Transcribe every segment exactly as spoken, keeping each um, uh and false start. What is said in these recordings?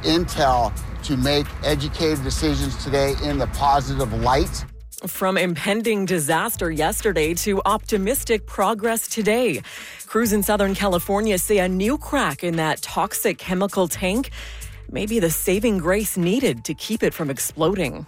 intel to make educated decisions today in the positive light. From impending disaster yesterday to optimistic progress today. Crews in Southern California say a new crack in that toxic chemical tank may be the saving grace needed to keep it from exploding.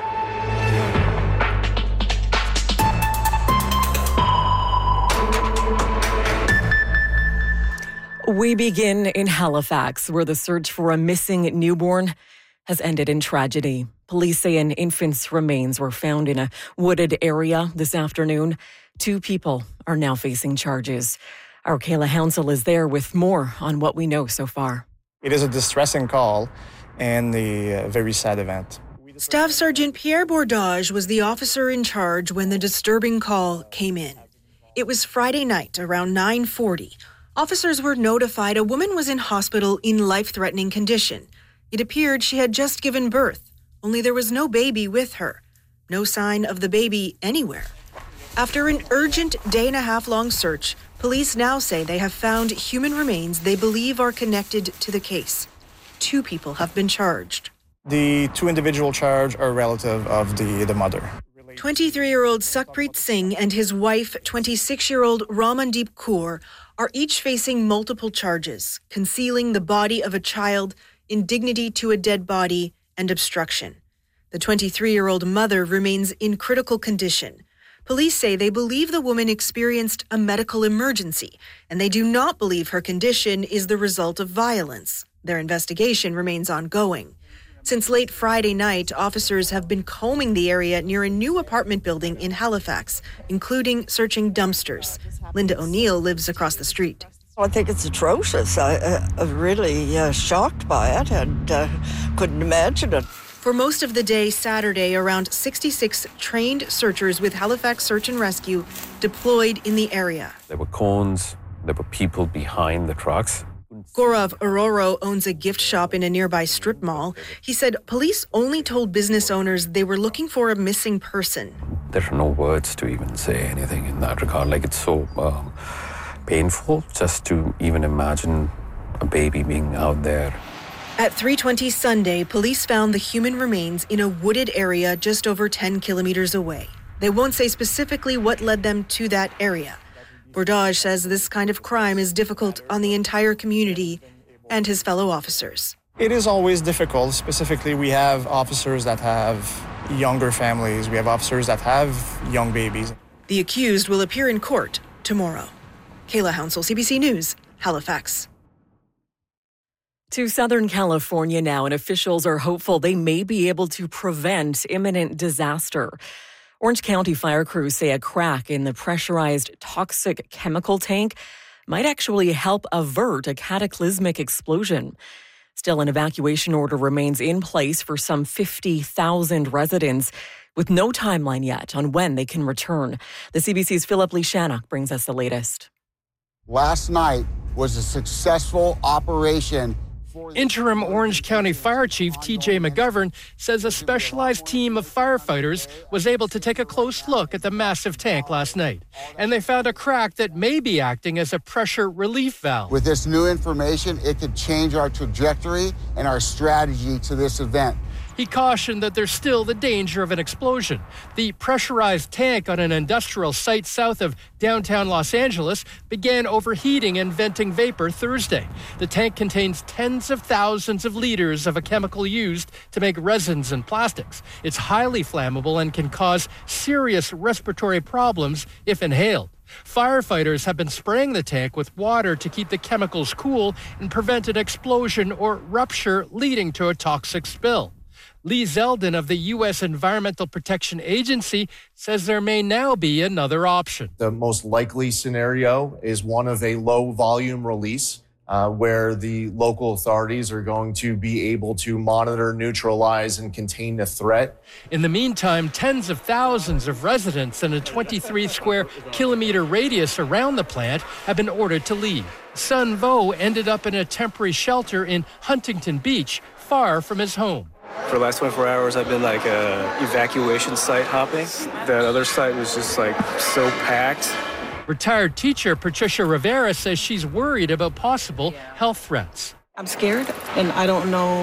We begin in Halifax, where the search for a missing newborn has ended in tragedy. Police say an infant's remains were found in a wooded area this afternoon. Two people are now facing charges. Our Kayla Hounsell is there with more on what we know so far. It is a distressing call and a very sad event. Staff Sergeant Pierre Bordage was the officer in charge when the disturbing call came in. It was Friday night around nine forty. Officers were notified a woman was in hospital in life-threatening condition. It appeared she had just given birth, only there was no baby with her. No sign of the baby anywhere. After an urgent day-and-a-half-long search, police now say they have found human remains they believe are connected to the case. Two people have been charged. The two individual charged are relative of the, the mother. twenty-three-year-old Sukhpreet Singh and his wife, twenty-six-year-old Ramandeep Kaur, are each facing multiple charges, concealing the body of a child, indignity to a dead body, and obstruction. The twenty-three-year-old mother remains in critical condition. Police say they believe the woman experienced a medical emergency, and they do not believe her condition is the result of violence. Their investigation remains ongoing. Since late Friday night, officers have been combing the area near a new apartment building in Halifax, including searching dumpsters. Linda O'Neill lives across the street. I think it's atrocious. I, uh, I'm really uh, shocked by it and uh, couldn't imagine it. For most of the day Saturday, around sixty-six trained searchers with Halifax Search and Rescue deployed in the area. There were cones, there were people behind the trucks. Gaurav Aroro owns a gift shop in a nearby strip mall. He said police only told business owners they were looking for a missing person. There are no words to even say anything in that regard. Like, it's so um, painful just to even imagine a baby being out there. At three twenty Sunday, police found the human remains in a wooded area just over ten kilometers away. They won't say specifically what led them to that area. Bordage says this kind of crime is difficult on the entire community and his fellow officers. It is always difficult. Specifically, we have officers that have younger families. We have officers that have young babies. The accused will appear in court tomorrow. Kayla Hounsell, C B C News, Halifax. To Southern California now, and officials are hopeful they may be able to prevent imminent disaster. Orange County fire crews say a crack in the pressurized toxic chemical tank might actually help avert a cataclysmic explosion. Still, an evacuation order remains in place for some fifty thousand residents, with no timeline yet on when they can return. The C B C's Philip Lee Shannock brings us the latest. Last night was a successful operation. Interim Orange County Fire Chief T J McGovern says a specialized team of firefighters was able to take a close look at the massive tank last night, and they found a crack that may be acting as a pressure relief valve. With this new information, it could change our trajectory and our strategy to this event. He cautioned that there's still the danger of an explosion. The pressurized tank on an industrial site south of downtown Los Angeles began overheating and venting vapor Thursday. The tank contains tens of thousands of liters of a chemical used to make resins and plastics. It's highly flammable and can cause serious respiratory problems if inhaled. Firefighters have been spraying the tank with water to keep the chemicals cool and prevent an explosion or rupture leading to a toxic spill. Lee Zeldin of the U S Environmental Protection Agency says there may now be another option. The most likely scenario is one of a low volume release uh, where the local authorities are going to be able to monitor, neutralize, and contain the threat. In the meantime, tens of thousands of residents in a twenty-three square kilometer radius around the plant have been ordered to leave. Sun Vo ended up in a temporary shelter in Huntington Beach, far from his home. For the last twenty-four hours, I've been like uh, evacuation site hopping. That other site was just like so packed. Retired teacher Patricia Rivera says she's worried about possible health threats. I'm scared, and I don't know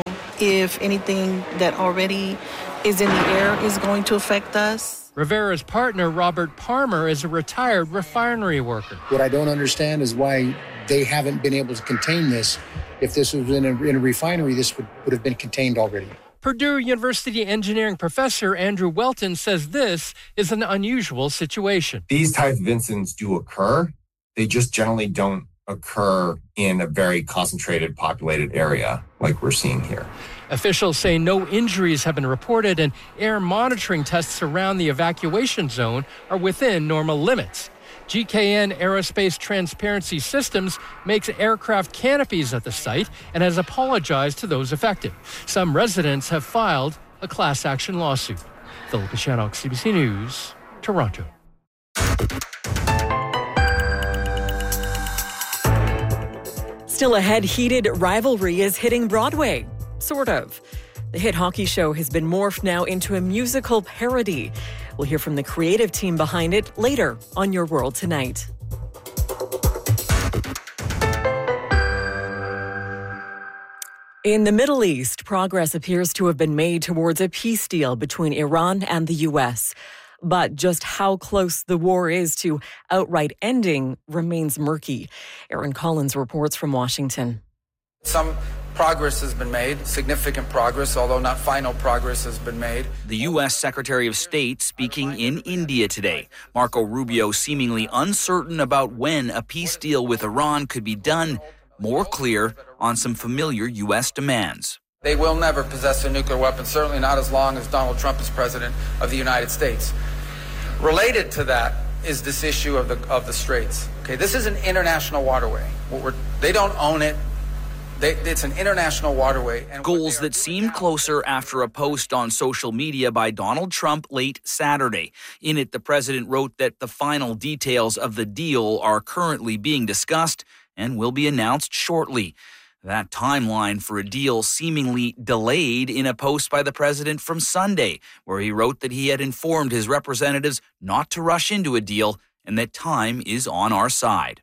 if anything that already is in the air is going to affect us. Rivera's partner, Robert Palmer, is a retired refinery worker. What I don't understand is why they haven't been able to contain this. If this was in a, in a refinery, this would, would have been contained already. Purdue University engineering professor Andrew Welton says this is an unusual situation. These types of incidents do occur. They just generally don't occur in a very concentrated, populated area like we're seeing here. Officials say no injuries have been reported and air monitoring tests around the evacuation zone are within normal limits. G K N Aerospace Transparency Systems makes aircraft canopies at the site and has apologized to those affected. Some residents have filed a class action lawsuit. Philip Shannock, C B C News, Toronto. Still ahead, heated rivalry is hitting Broadway. Sort of. The hit hockey show has been morphed now into a musical parody. We'll hear from the creative team behind it later on Your World Tonight. In the Middle East, progress appears to have been made towards a peace deal between Iran and the U S. But just how close the war is to outright ending remains murky. Aaron Collins reports from Washington. Some progress has been made, significant progress, although not final progress has been made. The U S Secretary of State speaking in India today. Marco Rubio seemingly uncertain about when a peace deal with Iran could be done, more clear on some familiar U S demands. They will never possess a nuclear weapon, certainly not as long as Donald Trump is president of the United States. Related to that is this issue of the of the Straits. Okay, this is an international waterway. What we're, they don't own it. They, it's an international waterway. And goals that seemed closer after a post on social media by Donald Trump late Saturday. In it, the president wrote that the final details of the deal are currently being discussed and will be announced shortly. That timeline for a deal seemingly delayed in a post by the president from Sunday, where he wrote that he had informed his representatives not to rush into a deal and that time is on our side.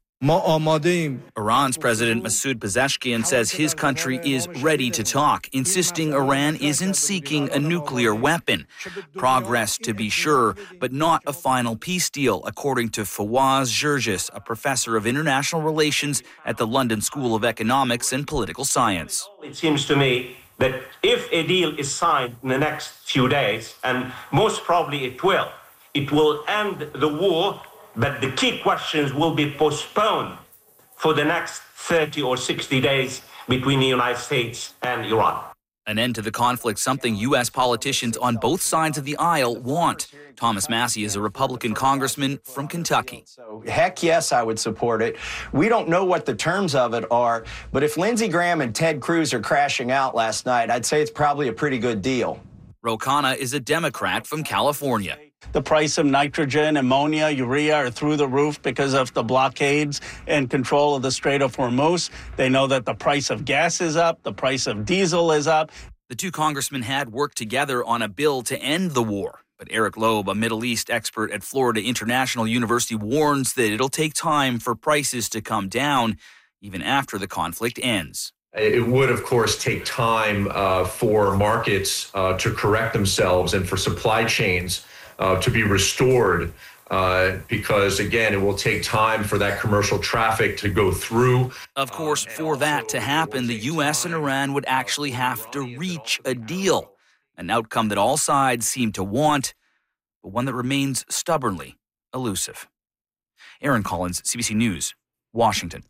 Iran's President Masoud Pezeshkian says his country is ready to talk, insisting Iran isn't seeking a nuclear weapon. Progress, to be sure, but not a final peace deal, according to Fawaz Gergis, a professor of international relations at the London School of Economics and Political Science. It seems to me that if a deal is signed in the next few days, and most probably it will, it will end the war. But the key questions will be postponed for the next thirty or sixty days between the United States and Iran. An end to the conflict, something U S politicians on both sides of the aisle want. Thomas Massie is a Republican congressman from Kentucky. So, heck yes, I would support it. We don't know what the terms of it are, but if Lindsey Graham and Ted Cruz are crashing out last night, I'd say it's probably a pretty good deal. Ro Khanna is a Democrat from California. The price of nitrogen, ammonia, urea are through the roof because of the blockades and control of the Strait of Hormuz. They know that the price of gas is up, the price of diesel is up. The two congressmen had worked together on a bill to end the war. But Eric Loeb, a Middle East expert at Florida International University, warns that it'll take time for prices to come down, even after the conflict ends. It would, of course, take time uh, for markets uh, to correct themselves and for supply chains Uh, to be restored uh, because, again, it will take time for that commercial traffic to go through. Of course, for that to happen, the U S and Iran would actually have to reach a deal, an outcome that all sides seem to want, but one that remains stubbornly elusive. Aaron Collins, C B C News, Washington.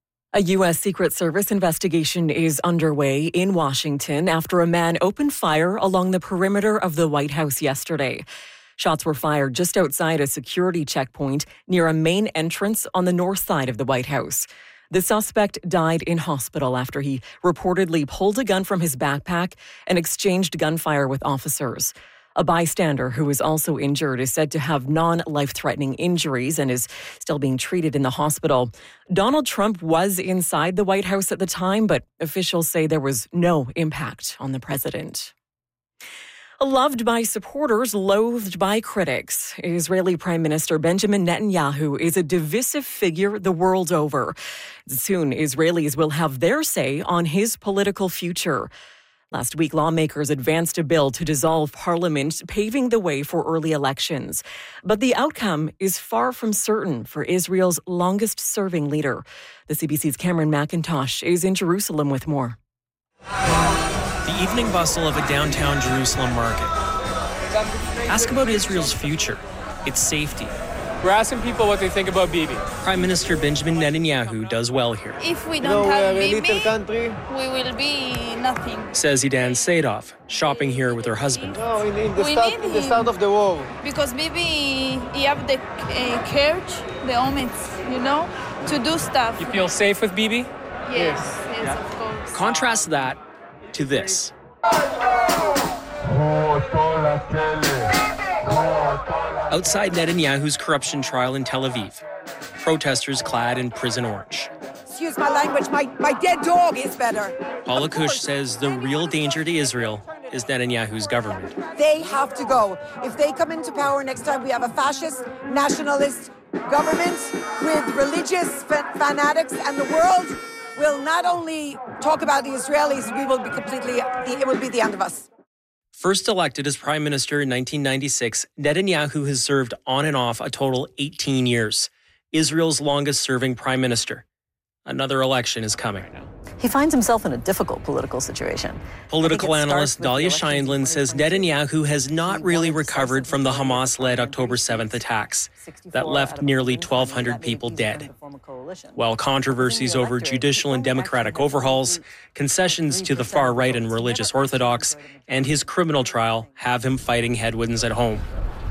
A U S Secret Service investigation is underway in Washington after a man opened fire along the perimeter of the White House yesterday. Shots were fired just outside a security checkpoint near a main entrance on the north side of the White House. The suspect died in hospital after he reportedly pulled a gun from his backpack and exchanged gunfire with officers. A bystander who is also injured is said to have non-life-threatening injuries and is still being treated in the hospital. Donald Trump was inside the White House at the time, but officials say there was no impact on the president. Loved by supporters, loathed by critics, Israeli Prime Minister Benjamin Netanyahu is a divisive figure the world over. Soon, Israelis will have their say on his political future. Last week, lawmakers advanced a bill to dissolve parliament, paving the way for early elections. But the outcome is far from certain for Israel's longest-serving leader. The C B C's Cameron McIntosh is in Jerusalem with more. The evening bustle of a downtown Jerusalem market. Ask about Israel's future, its safety. We're asking people what they think about Bibi. Prime Minister Benjamin Netanyahu does well here. If we You don't know, have we're a Bibi, little country. we will be nothing. Says Idan Sadov, shopping here with her husband. No, in, in the We start, need in the him. start of the war. Because Bibi, he have the uh, courage, the omits, you know, to do stuff. You feel safe with Bibi? Yes, yes, yes, of course. Contrast that to this. Outside Netanyahu's corruption trial in Tel Aviv, protesters clad in prison orange. Excuse my language, my, my dead dog is better. Paula Kush says the real danger to Israel is Netanyahu's government. They have to go. If they come into power next time, we have a fascist, nationalist government with religious fa- fanatics, and the world will not only talk about the Israelis, we will be completely, it will be the end of us. First elected as prime minister in nineteen ninety-six, Netanyahu has served on and off a total eighteen years. Israel's longest-serving prime minister. Another election is coming. He finds himself in a difficult political situation. Political analyst Dalia Scheindlin says Netanyahu has not really recovered from the Hamas-led October seventh attacks that left nearly twelve hundred people dead. While controversies over judicial and democratic overhauls, concessions to the far right and religious orthodox, and his criminal trial have him fighting headwinds at home.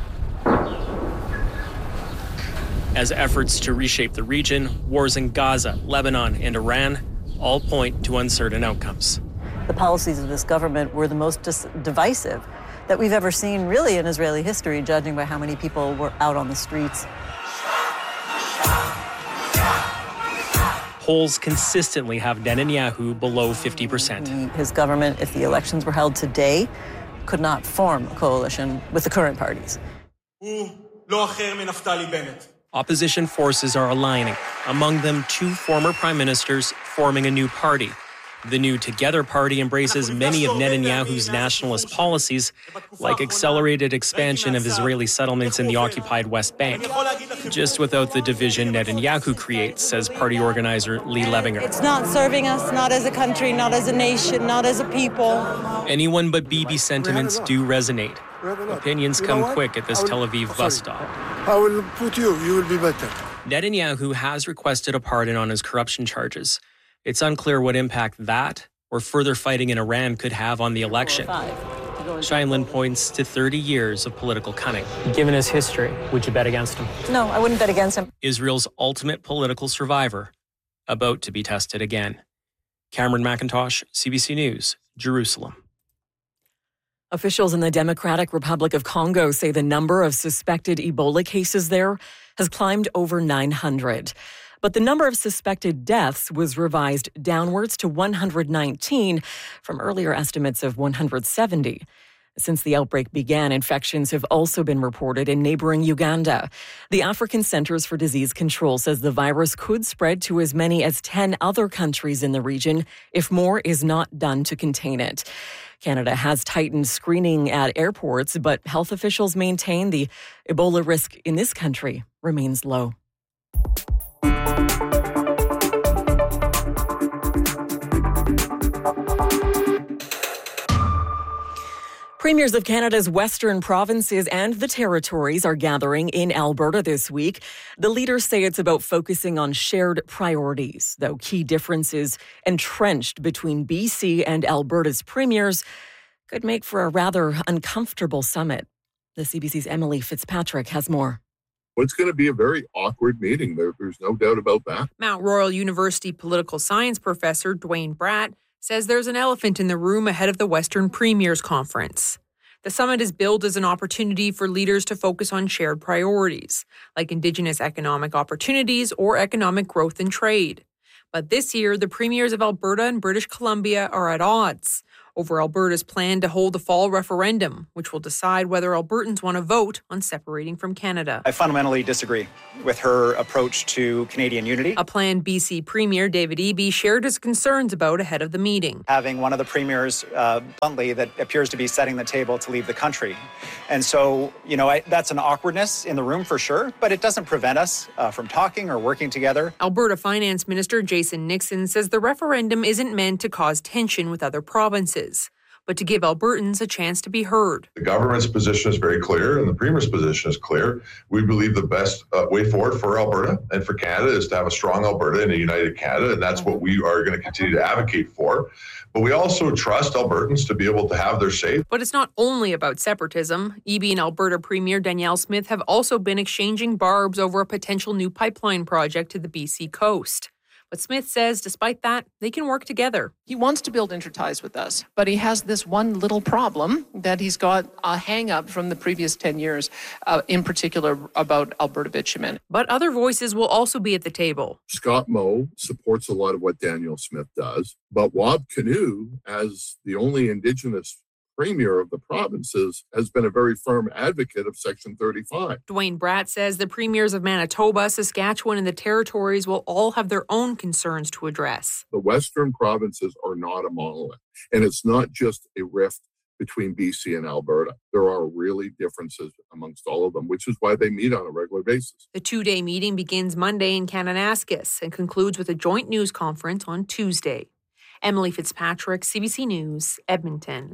As efforts to reshape the region, wars in Gaza, Lebanon, and Iran all point to uncertain outcomes. The policies of this government were the most dis- divisive that we've ever seen, really, in Israeli history, judging by how many people were out on the streets. Polls consistently have Netanyahu below fifty percent. His government, if the elections were held today, could not form a coalition with the current parties. Opposition forces are aligning, among them two former prime ministers forming a new party. The New Together Party embraces many of Netanyahu's nationalist policies, like accelerated expansion of Israeli settlements in the occupied West Bank, just without the division Netanyahu creates, says party organizer Lee Levinger. It's not serving us, not as a country, not as a nation, not as a people. Anyone but Bibi sentiments do resonate. Opinions come quick at this Tel Aviv bus stop. I will put you, you will be better. Netanyahu has requested a pardon on his corruption charges. It's unclear what impact that or further fighting in Iran could have on the election. Scheindlin points to thirty years of political cunning. Given his history, would you bet against him? No, I wouldn't bet against him. Israel's ultimate political survivor, about to be tested again. Cameron McIntosh, C B C News, Jerusalem. Officials in the Democratic Republic of Congo say the number of suspected Ebola cases there has climbed over nine hundred. But the number of suspected deaths was revised downwards to one hundred nineteen from earlier estimates of one hundred seventy. Since the outbreak began, infections have also been reported in neighboring Uganda. The African Centers for Disease Control says the virus could spread to as many as ten other countries in the region if more is not done to contain it. Canada has tightened screening at airports, but health officials maintain the Ebola risk in this country remains low. Premiers of Canada's western provinces and the territories are gathering in Alberta this week. The leaders say it's about focusing on shared priorities, though key differences entrenched between B C and Alberta's premiers could make for a rather uncomfortable summit. The C B C's Emily Fitzpatrick has more. It's going to be a very awkward meeting. There, there's no doubt about that. Mount Royal University political science professor Dwayne Bratt says there's an elephant in the room ahead of the Western Premiers Conference. The summit is billed as an opportunity for leaders to focus on shared priorities, like Indigenous economic opportunities or economic growth and trade. But this year, the premiers of Alberta and British Columbia are at odds over Alberta's plan to hold a fall referendum, which will decide whether Albertans want to vote on separating from Canada. I fundamentally disagree with her approach to Canadian unity. A plan B C Premier David Eby shared his concerns about ahead of the meeting. Having one of the premiers, uh, bluntly, that appears to be setting the table to leave the country. And so, you know, I, that's an awkwardness in the room for sure, but it doesn't prevent us uh, from talking or working together. Alberta Finance Minister Jason Nixon says the referendum isn't meant to cause tension with other provinces, but to give Albertans a chance to be heard. The government's position is very clear and the Premier's position is clear. We believe the best uh, way forward for Alberta and for Canada is to have a strong Alberta and a united Canada, and that's what we are going to continue to advocate for. But we also trust Albertans to be able to have their say. But it's not only about separatism. Eby and Alberta Premier Danielle Smith have also been exchanging barbs over a potential new pipeline project to the B C coast. But Smith says, despite that, they can work together. He wants to build interties with us, but he has this one little problem that he's got a hang-up from the previous ten years, uh, in particular about Alberta bitumen. But other voices will also be at the table. Scott Moe supports a lot of what Danielle Smith does, but Wab Kinew, as the only Indigenous Premier of the provinces, has been a very firm advocate of Section thirty-five. Dwayne Bratt says the premiers of Manitoba, Saskatchewan, and the Territories will all have their own concerns to address. The Western provinces are not a monolith, and it's not just a rift between B C and Alberta. There are really differences amongst all of them, which is why they meet on a regular basis. The two-day meeting begins Monday in Kananaskis and concludes with a joint news conference on Tuesday. Emily Fitzpatrick, C B C News, Edmonton.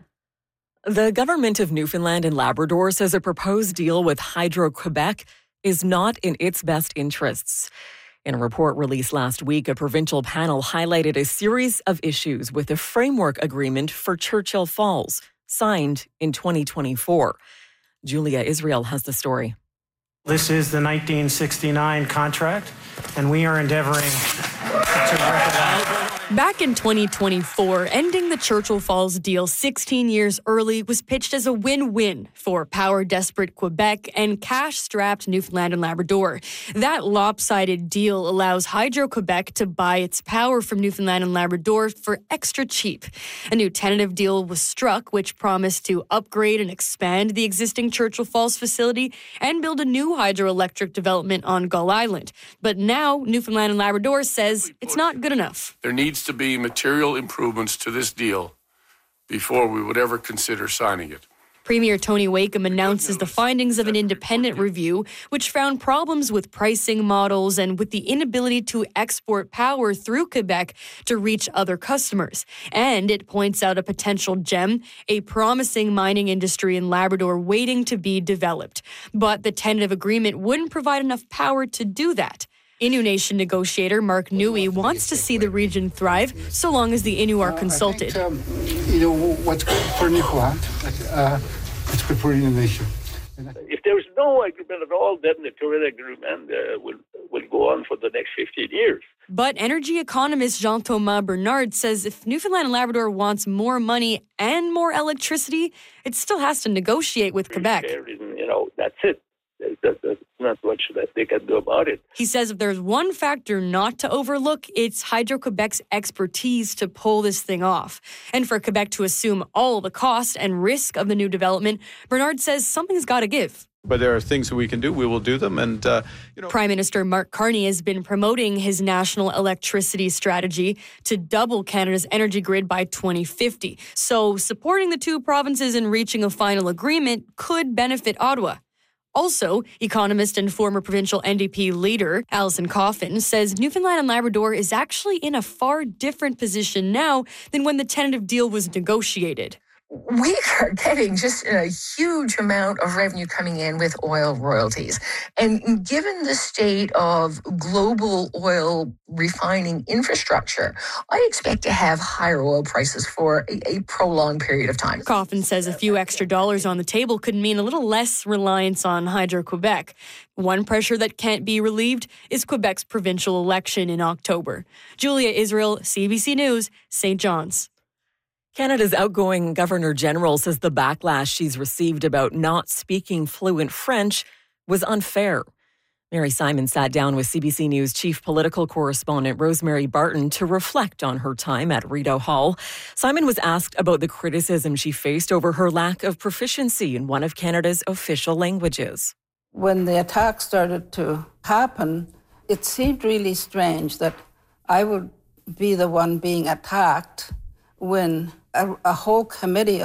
The government of Newfoundland and Labrador says a proposed deal with Hydro-Quebec is not in its best interests. In a report released last week, a provincial panel highlighted a series of issues with the framework agreement for Churchill Falls, signed in twenty twenty-four. Julia Israel has the story. This is the nineteen sixty-nine contract, and we are endeavoring to recognize. Back in twenty twenty-four, ending the Churchill Falls deal sixteen years early was pitched as a win-win for power-desperate Quebec and cash-strapped Newfoundland and Labrador. That lopsided deal allows Hydro-Quebec to buy its power from Newfoundland and Labrador for extra cheap. A new tentative deal was struck, which promised to upgrade and expand the existing Churchill Falls facility and build a new hydroelectric development on Gull Island. But now, Newfoundland and Labrador says it's not good enough. There needs to be material improvements to this deal before we would ever consider signing it. Premier Tony Wakeham announces the findings of an independent review, which found problems with pricing models and with the inability to export power through Quebec to reach other customers. And it points out a potential gem, a promising mining industry in Labrador waiting to be developed. But the tentative agreement wouldn't provide enough power to do that. Innu Nation negotiator Mark Newey wants to see the region thrive so long as the Innu are consulted. I think, um, you know, what's good for Newfoundland, uh, it's good for Innu Nation. If there's no agreement at all, then the current agreement uh, will, will go on for the next fifteen years. But energy economist Jean-Thomas Bernard says if Newfoundland and Labrador wants more money and more electricity, it still has to negotiate with Quebec. You know, that's it. That's not much that they can do about it. He says if there's one factor not to overlook, it's Hydro-Quebec's expertise to pull this thing off. And for Quebec to assume all the cost and risk of the new development, Bernard says something's got to give. But there are things that we can do. We will do them. And uh, you know, Prime Minister Mark Carney has been promoting his national electricity strategy to double Canada's energy grid by twenty fifty. So supporting the two provinces in reaching a final agreement could benefit Ottawa. Also, economist and former provincial N D P leader Alison Coffin says Newfoundland and Labrador is actually in a far different position now than when the tentative deal was negotiated. We are getting just a huge amount of revenue coming in with oil royalties. And given the state of global oil refining infrastructure, I expect to have higher oil prices for a, a prolonged period of time. Coffin says a few extra dollars on the table could mean a little less reliance on Hydro-Quebec. One pressure that can't be relieved is Quebec's provincial election in October. Julia Israel, C B C News, Saint John's. Canada's outgoing Governor-General says the backlash she's received about not speaking fluent French was unfair. Mary Simon sat down with C B C News chief political correspondent Rosemary Barton to reflect on her time at Rideau Hall. Simon was asked about the criticism she faced over her lack of proficiency in one of Canada's official languages. When the attack started to happen, it seemed really strange that I would be the one being attacked when a, a whole committee